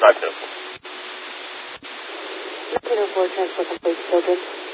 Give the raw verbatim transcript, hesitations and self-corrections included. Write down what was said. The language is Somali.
five zero four. nine zero four, transport complete, children.